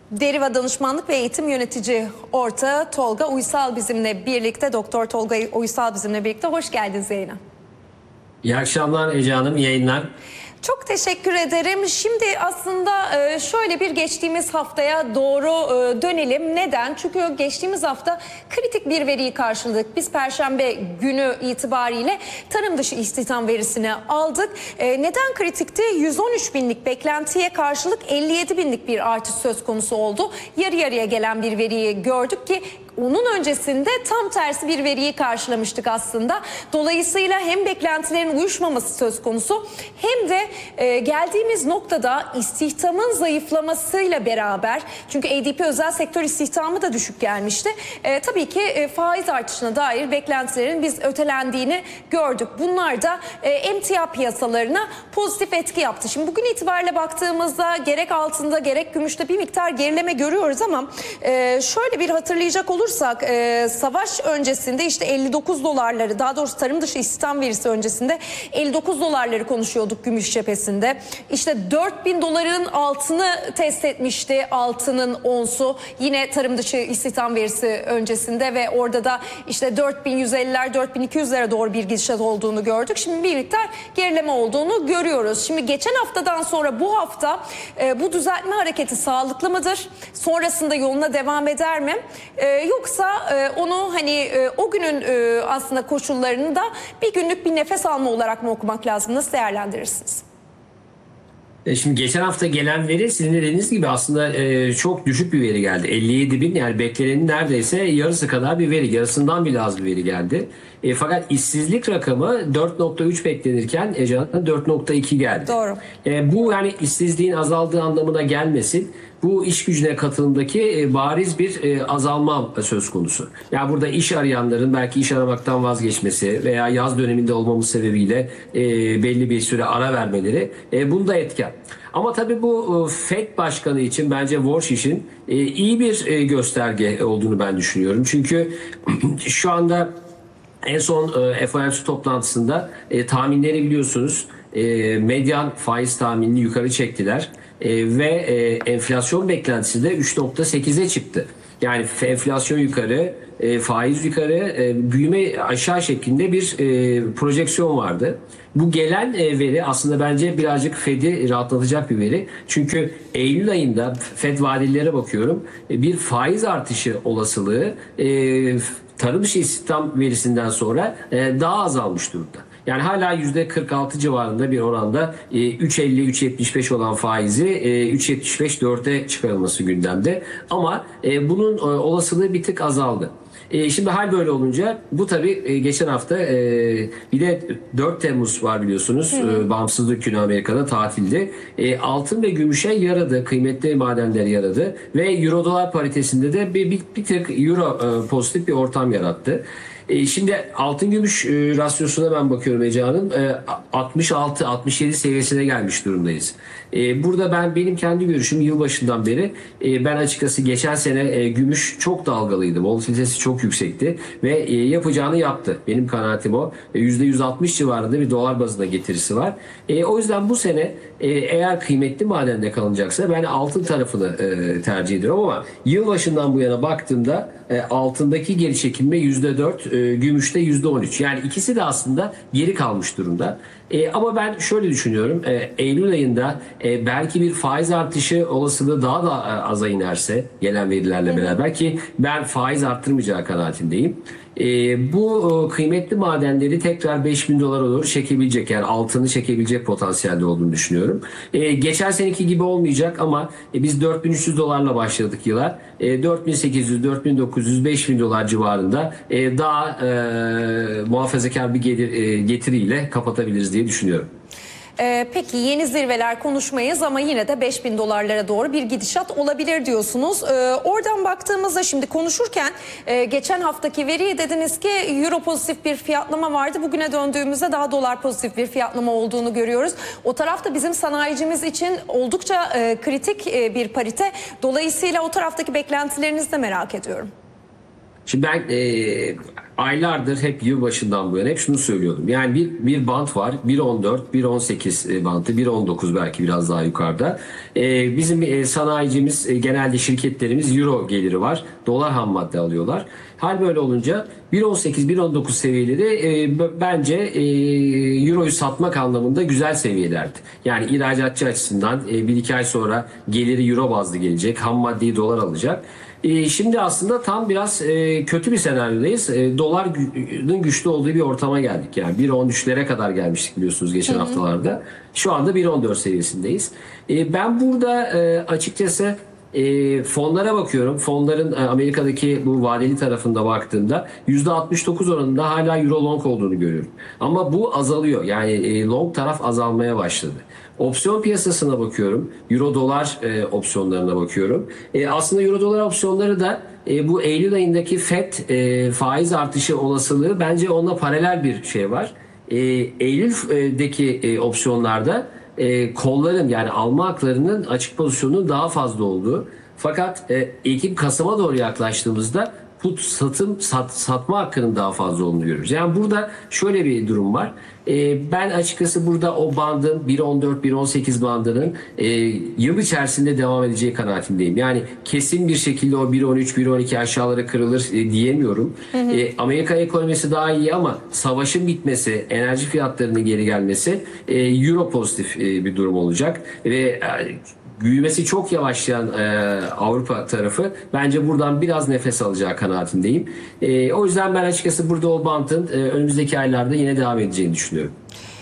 Deriva Danışmanlık ve Eğitim Yönetici Ortağı Tolga Uysal bizimle birlikte. Doktor Tolga Uysal bizimle birlikte. Hoş geldiniz yayına. İyi akşamlar Ece Hanım, yayınlar. Çok teşekkür ederim. Şimdi aslında şöyle bir geçtiğimiz haftaya doğru dönelim. Neden? Çünkü geçtiğimiz hafta kritik bir veriyi karşıladık. Biz Perşembe günü itibariyle tarım dışı istihdam verisini aldık. Neden kritikti? 113 binlik beklentiye karşılık 57 binlik bir artış söz konusu oldu. Yarı yarıya gelen bir veriyi gördük ki onun öncesinde tam tersi bir veriyi karşılamıştık aslında. Dolayısıyla hem beklentilerin uyuşmaması söz konusu hem de geldiğimiz noktada istihdamın zayıflamasıyla beraber, çünkü ADP özel sektör istihdamı da düşük gelmişti. Tabii ki faiz artışına dair beklentilerin biz ötelendiğini gördük. Bunlar da emtia piyasalarına pozitif etki yaptı. Şimdi bugün itibariyle baktığımızda gerek altında gerek gümüşte bir miktar gerileme görüyoruz ama şöyle bir hatırlayacak olursak savaş öncesinde işte 59 dolarları, daha doğrusu tarım dışı istihdam verisi öncesinde 59 dolarları konuşuyorduk gümüş cephesinde. İşte 4000 doların altını test etmişti altının onsu yine tarım dışı istihdam verisi öncesinde ve orada da işte 4150'ler 4200'lere doğru bir gidişat olduğunu gördük. Şimdi bir miktar gerileme olduğunu görüyoruz. Şimdi geçen haftadan sonra bu hafta bu düzeltme hareketi sağlıklı mıdır? Sonrasında yoluna devam eder mi? Yoksa onu hani o günün aslında koşullarını da bir günlük bir nefes alma olarak mı okumak lazım? Nasıl değerlendirirsiniz? Şimdi geçen hafta gelen veri sizin de dediğiniz gibi aslında çok düşük bir veri geldi. 57 bin, yani beklenenin neredeyse yarısı kadar bir veri, yarısından bile az bir veri geldi. Fakat işsizlik rakamı 4.3 beklenirken Ece'nin 4.2 geldi. Doğru. Bu yani işsizliğin azaldığı anlamına gelmesin. Bu iş gücüne katılımdaki bariz bir azalma söz konusu. Yani burada iş arayanların belki iş aramaktan vazgeçmesi veya yaz döneminde olmamız sebebiyle belli bir süre ara vermeleri bunda etken. Ama tabii bu FED Başkanı için bence Walsh için iyi bir gösterge olduğunu ben düşünüyorum. Çünkü şu anda en son FOMC toplantısında tahminleri biliyorsunuz, medyan faiz tahminini yukarı çektiler ve enflasyon beklentisi de 3.8'e çıktı. Yani enflasyon yukarı, faiz yukarı, büyüme aşağı şeklinde bir projeksiyon vardı. Bu gelen veri aslında bence birazcık Fed'i rahatlatacak bir veri. Çünkü Eylül ayında Fed vadelilere bakıyorum, bir faiz artışı olasılığı tarım dışı istihdam verisinden sonra daha azalmış durumda. Yani hala %46 civarında bir oranda 3.50-3.75 olan faizi 3.75-4'e çıkarılması gündemde. Ama bunun olasılığı bir tık azaldı. Şimdi hal böyle olunca bu tabii geçen hafta bir de 4 Temmuz var biliyorsunuz. Bağımsızlık günü Amerika'da tatildi. Altın ve gümüşe yaradı. Kıymetli madenler yaradı. Ve euro dolar paritesinde de bir tık euro pozitif bir ortam yarattı. Şimdi altın gümüş rasyosuna ben bakıyorum Ece Hanım. 66-67 seviyesine gelmiş durumdayız. Burada benim kendi görüşüm yılbaşından beri ben açıkçası geçen sene gümüş çok dalgalıydı. Volatilitesi çok yüksekti ve yapacağını yaptı. Benim kanaatim o. %160 civarında bir dolar bazında getirisi var. O yüzden bu sene eğer kıymetli madende kalınacaksa ben altın tarafını tercih ediyorum ama yılbaşından bu yana baktığımda altındaki geri çekilme %4, gümüşte %13. Yani ikisi de aslında geri kalmış durumda. Ama ben şöyle düşünüyorum. Eylül ayında belki bir faiz artışı olasılığı daha da aza inerse gelen verilerle beraber, ki ben faiz arttırmayacağı kanaatindeyim. Bu kıymetli madenleri tekrar 5.000 dolara doğru çekebilecek, yani altını çekebilecek potansiyelde olduğunu düşünüyorum. Geçen seneki gibi olmayacak ama biz 4.300 dolarla başladık yıla. 4.800, 4.900, 5.000 dolar civarında daha muhafazakar bir getiriyle kapatabiliriz diye düşünüyorum. Peki yeni zirveler konuşmayız ama yine de 5000 dolarlara doğru bir gidişat olabilir diyorsunuz. Oradan baktığımızda şimdi konuşurken geçen haftaki veriyi dediniz ki euro pozitif bir fiyatlama vardı. Bugüne döndüğümüzde daha dolar pozitif bir fiyatlama olduğunu görüyoruz. O tarafta bizim sanayicimiz için oldukça kritik bir parite. Dolayısıyla o taraftaki beklentilerinizi de merak ediyorum. Şimdi ben aylardır hep yılbaşından bu yana hep şunu söylüyordum. Yani bir bant var. 1.14, 1.18 bantı, 1.19 belki biraz daha yukarıda. Bizim sanayicimiz, genelde şirketlerimiz euro geliri var. Dolar ham madde alıyorlar. Hal böyle olunca 1.18, 1.19 seviyeleri bence euroyu satmak anlamında güzel seviyelerdi. Yani ihracatçı açısından 1-2 ay sonra geliri euro bazlı gelecek. Ham maddeyi dolar alacak. Şimdi aslında tam biraz kötü bir senaryodayız. Doların güçlü olduğu bir ortama geldik. Yani 1.13'lere kadar gelmiştik biliyorsunuz geçen haftalarda. Şu anda 1.14 seviyesindeyiz. Ben burada açıkçası fonlara bakıyorum. Fonların Amerika'daki bu vadeli tarafında baktığımda %69 oranında hala euro long olduğunu görüyorum. Ama bu azalıyor. Yani long taraf azalmaya başladı. Opsiyon piyasasına bakıyorum. Euro dolar opsiyonlarına bakıyorum. Aslında euro dolar opsiyonları da bu Eylül ayındaki FED faiz artışı olasılığı bence onunla paralel bir şey var. Eylül'deki opsiyonlarda kolların yani alma haklarının açık pozisyonunun daha fazla olduğu. Fakat Kasım'a doğru yaklaştığımızda put satma hakkının daha fazla olduğunu görüyoruz. Yani burada şöyle bir durum var. Ben açıkçası burada o bandın 1.14, 1.18 bandının yıl içerisinde devam edeceği kanaatindeyim. Yani kesin bir şekilde o 1.13, 1.12 aşağılara kırılır diyemiyorum. Amerika ekonomisi daha iyi ama savaşın bitmesi, enerji fiyatlarının geri gelmesi euro pozitif bir durum olacak. Ve büyümesi çok yavaşlayan Avrupa tarafı bence buradan biraz nefes alacağı kanaatindeyim. O yüzden ben açıkçası burada o bantın önümüzdeki aylarda yine devam edeceğini düşünüyorum.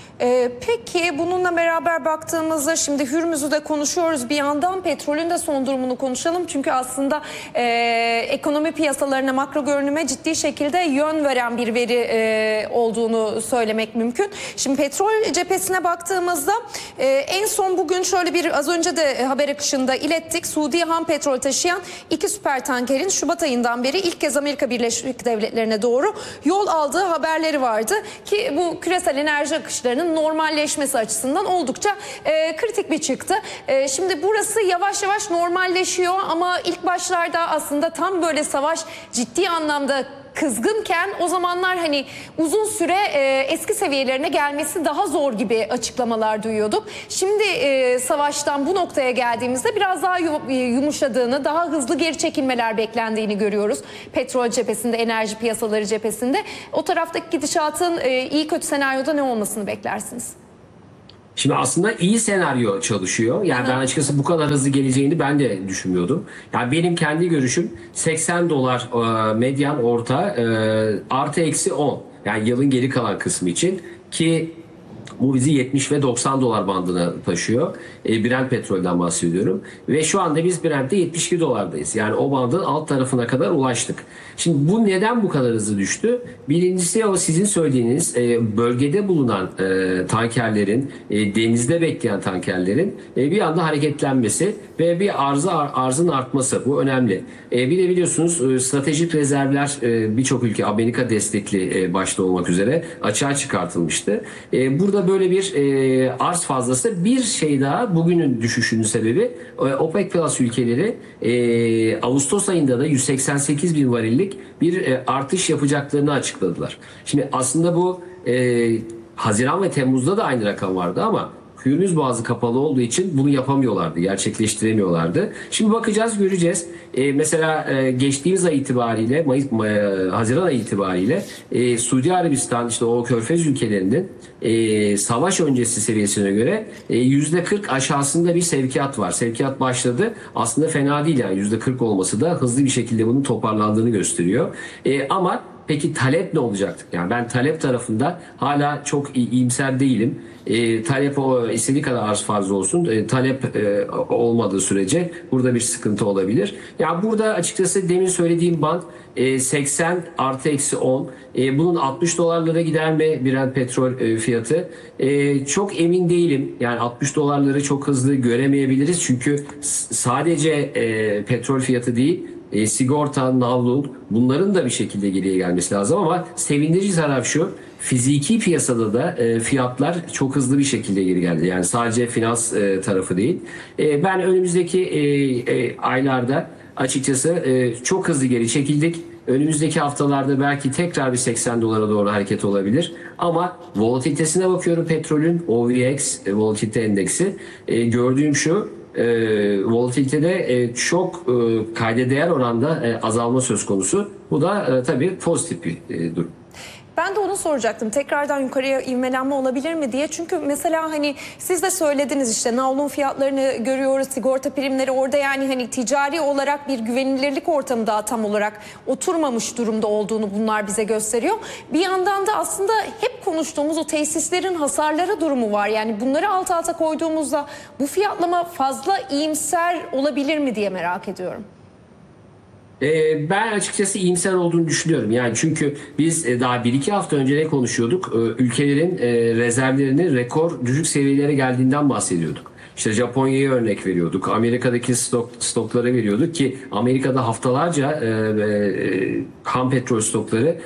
Peki bununla beraber baktığımızda şimdi Hürmüz'ü de konuşuyoruz bir yandan, petrolün de son durumunu konuşalım. Çünkü aslında ekonomi piyasalarına, makro görünüme ciddi şekilde yön veren bir veri olduğunu söylemek mümkün. Şimdi petrol cephesine baktığımızda en son bugün şöyle bir, az önce de haber akışında ilettik. Suudi ham petrol taşıyan 2 süper tankerin Şubat ayından beri ilk kez Amerika Birleşik Devletleri'ne doğru yol aldığı haberleri vardı. Ki bu küresel enerji akışlarının normalleşmesi açısından oldukça kritik bir çıktı. Şimdi burası yavaş yavaş normalleşiyor ama ilk başlarda aslında tam böyle savaş ciddi anlamda kızgınken o zamanlar hani uzun süre eski seviyelerine gelmesi daha zor gibi açıklamalar duyuyorduk. Şimdi savaştan bu noktaya geldiğimizde biraz daha yumuşadığını, daha hızlı geri çekilmeler beklendiğini görüyoruz. Petrol cephesinde, enerji piyasaları cephesinde. O taraftaki gidişatın iyi kötü senaryoda ne olmasını beklersiniz? Şimdi aslında iyi senaryo çalışıyor. Yani ben açıkçası bu kadar hızlı geleceğini ben de düşünmüyordum. Yani benim kendi görüşüm 80 dolar medyan orta artı eksi 10. Yani yılın geri kalan kısmı için ki bu bizi 70 ve 90 dolar bandına taşıyor. Brent petrolden bahsediyorum. Ve şu anda biz Brent'te 72 dolardayız. Yani o bandın alt tarafına kadar ulaştık. Şimdi bu neden bu kadar hızlı düştü? Birincisi o sizin söylediğiniz bölgede bulunan tankerlerin, denizde bekleyen tankerlerin bir anda hareketlenmesi ve bir arzın artması. Bu önemli. Bir de biliyorsunuz stratejik rezervler birçok ülke Amerika destekli başta olmak üzere açığa çıkartılmıştı. Burada böyle bir arz fazlası, bir şey daha bugünün düşüşünün sebebi OPEC Plus ülkeleri Ağustos ayında da 188 bin varillik bir artış yapacaklarını açıkladılar. Şimdi aslında bu Haziran ve Temmuz'da da aynı rakam vardı ama Hürmüz Boğazı kapalı olduğu için bunu yapamıyorlardı, gerçekleştiremiyorlardı. Şimdi bakacağız, göreceğiz. Mesela geçtiğimiz ay itibariyle, Haziran ayı itibariyle Suudi Arabistan, işte o Körfez ülkelerinin savaş öncesi seviyesine göre %40 aşağısında bir sevkiyat var. Sevkiyat başladı. Aslında fena değil yani, %40 olması da hızlı bir şekilde bunun toparlandığını gösteriyor. Ama peki talep ne olacak? Yani ben talep tarafında hala çok iyimser değilim. Talep istediği kadar arz fazla olsun. Talep olmadığı sürece burada bir sıkıntı olabilir. Yani burada açıkçası demin söylediğim band 80 artı eksi 10. Bunun 60 dolarlara gider mi Brent petrol fiyatı? Çok emin değilim. Yani 60 dolarları çok hızlı göremeyebiliriz. Çünkü sadece petrol fiyatı değil, sigorta, navlun, bunların da bir şekilde geriye gelmesi lazım ama sevindirici taraf şu: fiziki piyasada da fiyatlar çok hızlı bir şekilde geri geldi. Yani sadece finans tarafı değil. Ben önümüzdeki aylarda açıkçası çok hızlı geri çekildik. Önümüzdeki haftalarda belki tekrar bir 80 dolara doğru hareket olabilir. Ama volatilitesine bakıyorum petrolün, OVX, volatilite endeksi. Gördüğüm şu, volatilitede çok kayda değer oranda azalma söz konusu. Bu da tabii pozitif bir durum. Ben de onu soracaktım. Tekrardan yukarıya ivmelenme olabilir mi diye. Çünkü mesela hani siz de söylediniz işte navlun fiyatlarını görüyoruz, sigorta primleri orada, yani hani ticari olarak bir güvenilirlik ortamı daha tam olarak oturmamış durumda olduğunu bunlar bize gösteriyor. Bir yandan da aslında hep konuştuğumuz o tesislerin hasarları durumu var. Yani bunları alt alta koyduğumuzda bu fiyatlama fazla iyimser olabilir mi diye merak ediyorum. Ben açıkçası iyimser olduğunu düşünüyorum. Yani çünkü biz daha 1-2 hafta önce ne konuşuyorduk? Ülkelerin rezervlerinin rekor düşük seviyelere geldiğinden bahsediyorduk. İşte Japonya'ya örnek veriyorduk. Amerika'daki stoklara veriyorduk ki Amerika'da haftalarca ham petrol stokları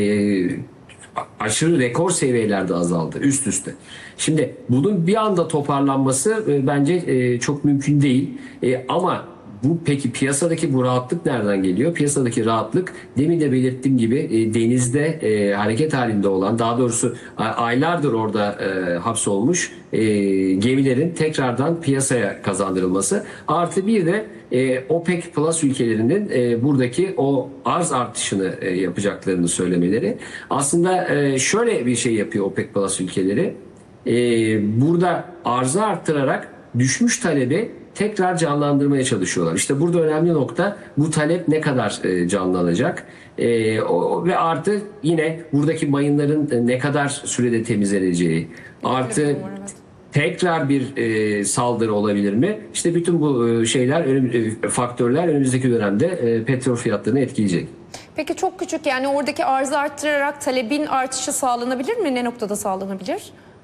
aşırı rekor seviyelerde azaldı üst üste. Şimdi bunun bir anda toparlanması bence çok mümkün değil. Ama peki piyasadaki bu rahatlık nereden geliyor? Piyasadaki rahatlık demin de belirttiğim gibi denizde hareket halinde olan, daha doğrusu aylardır orada hapsolmuş gemilerin tekrardan piyasaya kazandırılması. Artı bir de OPEC Plus ülkelerinin buradaki o arz artışını yapacaklarını söylemeleri. Aslında şöyle bir şey yapıyor OPEC Plus ülkeleri. Burada arzı arttırarak düşmüş talebi tekrar canlandırmaya çalışıyorlar. İşte burada önemli nokta bu talep ne kadar canlanacak ve artı yine buradaki mayınların ne kadar sürede temizleneceği, artı tekrar bir saldırı olabilir mi? İşte bütün bu faktörler önümüzdeki dönemde petrol fiyatlarını etkileyecek. Peki çok küçük, yani oradaki arzı arttırarak talebin artışı sağlanabilir mi? Ne noktada sağlanabilir?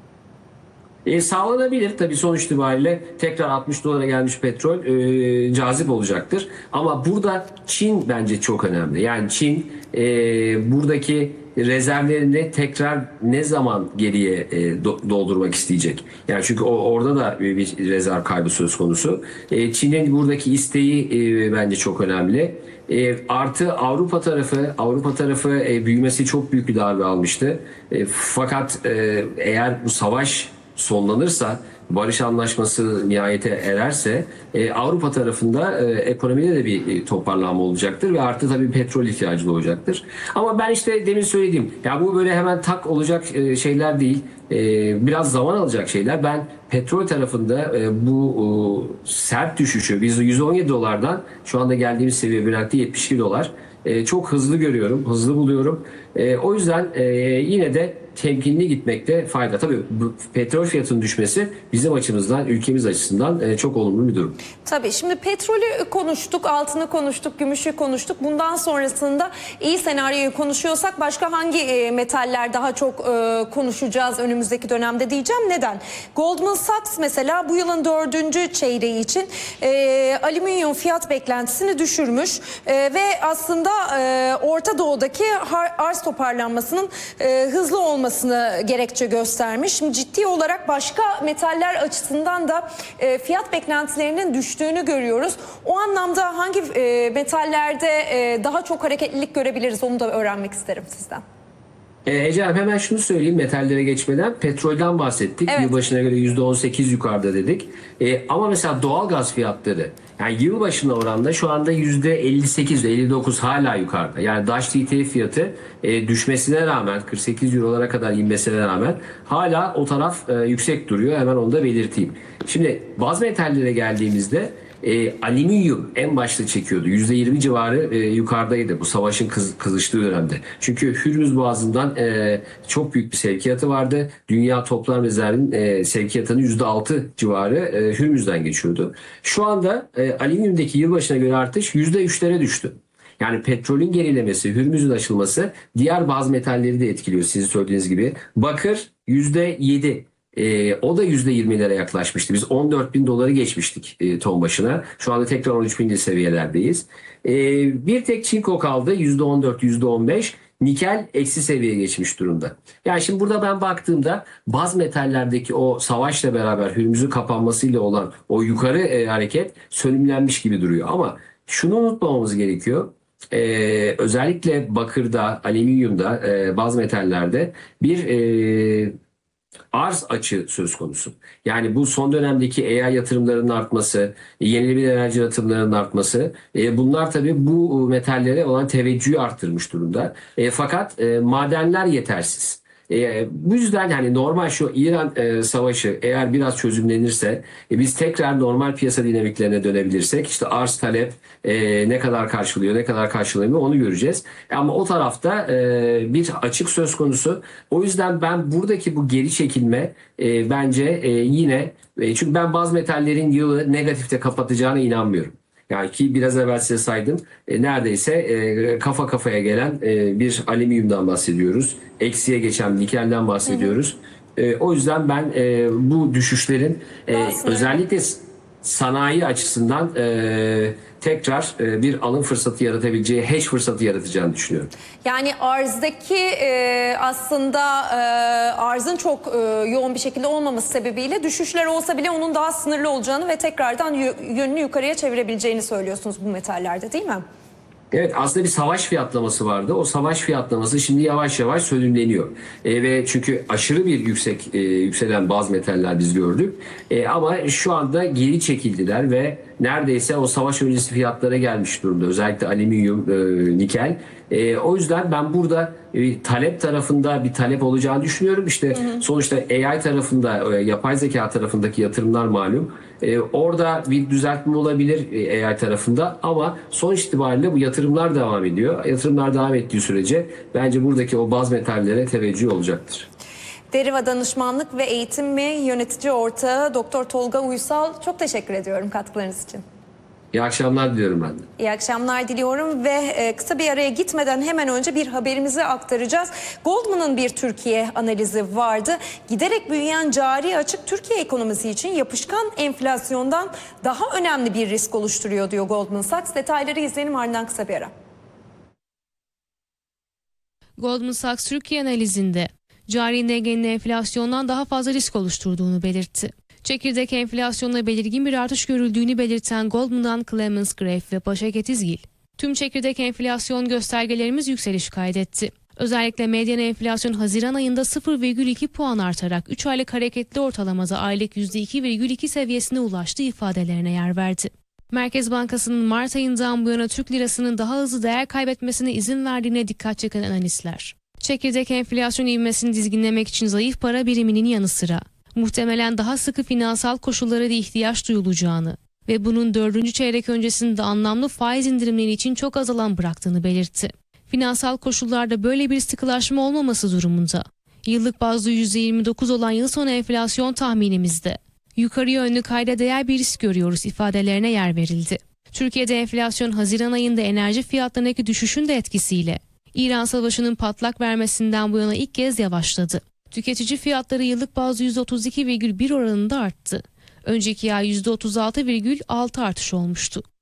Sağlanabilir tabii, sonuç itibariyle tekrar 60 dolara gelmiş petrol cazip olacaktır. Ama burada Çin bence çok önemli. Yani Çin buradaki rezervlerini tekrar ne zaman geriye doldurmak isteyecek? Yani çünkü orada da bir rezerv kaybı söz konusu. Çin'in buradaki isteği bence çok önemli. Artı Avrupa tarafı büyümesi çok büyük bir darbe almıştı. Fakat eğer bu savaş sonlanırsa, barış anlaşması nihayete ererse Avrupa tarafında ekonomide de bir toparlanma olacaktır ve artı tabii petrol ihtiyacı da olacaktır. Ama ben işte demin söylediğim, ya bu böyle hemen tak olacak şeyler değil. Biraz zaman alacak şeyler. Ben petrol tarafında bu sert düşüşü, biz 117 dolardan şu anda geldiğimiz seviye Brent'te 72 dolar. Çok hızlı görüyorum, hızlı buluyorum. O yüzden yine de temkinli gitmekte fayda. Tabii bu petrol fiyatının düşmesi bizim açımızdan, ülkemiz açısından çok olumlu bir durum. Tabii şimdi petrolü konuştuk, altını konuştuk, gümüşü konuştuk. Bundan sonrasında iyi senaryoyu konuşuyorsak başka hangi metaller daha çok konuşacağız önümüzdeki dönemde diyeceğim. Neden? Goldman Sachs mesela bu yılın 4. çeyreği için alüminyum fiyat beklentisini düşürmüş ve aslında Orta Doğu'daki arz toparlanmasının hızlı olmasını gerekçe göstermiş. Şimdi ciddi olarak başka metaller açısından da fiyat beklentilerinin düştüğünü görüyoruz. O anlamda hangi metallerde daha çok hareketlilik görebiliriz, onu da öğrenmek isterim sizden. Ecem, hemen şunu söyleyeyim metallere geçmeden. Petrolden bahsettik. Evet. Yılbaşına göre %18 yukarıda dedik. Ama mesela doğalgaz fiyatları, yani yılbaşına oranla şu anda %58 ve 59 hala yukarıda. Yani Daş TTF fiyatı düşmesine rağmen, 48 eurolara kadar inmesine rağmen hala o taraf yüksek duruyor. Hemen onu da belirteyim. Şimdi baz metallere geldiğimizde alüminyum en başta çekiyordu. %20 civarı yukarıdaydı bu savaşın kızıştığı dönemde. Çünkü Hürmüz Boğazı'ndan çok büyük bir sevkiyatı vardı. Dünya toplam rezervin sevkiyatının %6 civarı Hürmüz'den geçiyordu. Şu anda alüminyumdaki yılbaşına göre artış %3'lere düştü. Yani petrolün gerilemesi, Hürmüz'ün açılması diğer bazı metalleri de etkiliyor sizin söylediğiniz gibi. Bakır %7. O da %20'lere yaklaşmıştı. Biz 14 bin doları geçmiştik ton başına. Şu anda tekrar 13 bin seviyelerdeyiz. Bir tek çinko kaldı, %14, %15. Nikel eksi seviyeye geçmiş durumda. Yani şimdi burada ben baktığımda baz metallerdeki o savaşla beraber Hürmüz'ün kapanmasıyla olan o yukarı hareket sönümlenmiş gibi duruyor. Ama şunu unutmamamız gerekiyor. özellikle bakırda, alüminyumda, bazı metallerde bir arz açığı söz konusu. Yani bu son dönemdeki AI yatırımlarının artması, yenilenebilir enerji yatırımlarının artması, bunlar tabii bu metallere olan teveccühü arttırmış durumda. Fakat madenler yetersiz. Bu yüzden hani normal şu İran savaşı eğer biraz çözümlenirse, biz tekrar normal piyasa dinamiklerine dönebilirsek, işte arz talep ne kadar karşılıyor, ne kadar karşılamıyor onu göreceğiz. Ama o tarafta bir açık söz konusu. O yüzden ben buradaki bu geri çekilme bence yine çünkü ben bazı metallerin yılı negatifte kapatacağına inanmıyorum. Yani ki biraz evvel size saydım. Neredeyse kafa kafaya gelen bir alüminyumdan bahsediyoruz. Eksiye geçen nikelden bahsediyoruz. O yüzden ben bu düşüşlerin özellikle sanayi açısından tekrar bir alım fırsatı yaratabileceği, hedge fırsatı yaratacağını düşünüyorum. Yani arzdaki aslında arzın çok yoğun bir şekilde olmaması sebebiyle düşüşler olsa bile onun daha sınırlı olacağını ve tekrardan yönünü yukarıya çevirebileceğini söylüyorsunuz bu metallerde, değil mi? Evet, aslında bir savaş fiyatlaması vardı. O savaş fiyatlaması şimdi yavaş yavaş sönümleniyor. Ve çünkü aşırı bir yükselen bazı metaller biz gördük. Ama şu anda geri çekildiler ve neredeyse o savaş öncesi fiyatlara gelmiş durumda. Özellikle alüminyum, nikel. O yüzden ben burada talep tarafında bir talep olacağını düşünüyorum. İşte sonuçta AI tarafında, yapay zeka tarafındaki yatırımlar malum. Orada bir düzeltme olabilir AI tarafında ama sonuç itibariyle bu yatırımlar devam ediyor. Yatırımlar devam ettiği sürece bence buradaki o baz metallere teveccüh olacaktır. Deriva Danışmanlık ve Eğitimi Yönetici Ortağı Doktor Tolga Uysal, çok teşekkür ediyorum katkılarınız için. İyi akşamlar diliyorum ben de. İyi akşamlar diliyorum ve kısa bir araya gitmeden hemen önce bir haberimizi aktaracağız. Goldman'ın bir Türkiye analizi vardı. Giderek büyüyen cari açık Türkiye ekonomisi için yapışkan enflasyondan daha önemli bir risk oluşturuyor diyor Goldman Sachs. Detayları izleyelim, ardından kısa bir ara. Goldman Sachs Türkiye analizinde cari dengenin enflasyondan daha fazla risk oluşturduğunu belirtti. Çekirdek enflasyonda belirgin bir artış görüldüğünü belirten Goldman'dan Clemens Grafe ve Başak Etizgil, tüm çekirdek enflasyon göstergelerimiz yükseliş kaydetti. Özellikle medyan enflasyon Haziran ayında 0,2 puan artarak 3 aylık hareketli ortalamada aylık %2,2 seviyesine ulaştığı ifadelerine yer verdi. Merkez Bankası'nın Mart ayından bu yana Türk lirasının daha hızlı değer kaybetmesine izin verdiğine dikkat çeken analistler, çekirdek enflasyon ivmesini dizginlemek için zayıf para biriminin yanı sıra muhtemelen daha sıkı finansal koşullara da ihtiyaç duyulacağını ve bunun 4. çeyrek öncesinde anlamlı faiz indirimleri için çok az alan bıraktığını belirtti. Finansal koşullarda böyle bir sıkılaşma olmaması durumunda yıllık bazda %29 olan yıl sonu enflasyon tahminimizde yukarı yönlü kayda değer bir risk görüyoruz ifadelerine yer verildi. Türkiye'de enflasyon Haziran ayında enerji fiyatlarındaki düşüşün de etkisiyle İran Savaşı'nın patlak vermesinden bu yana ilk kez yavaşladı. Tüketici fiyatları yıllık bazda %32,1 oranında arttı. Önceki ay %36,6 artış olmuştu.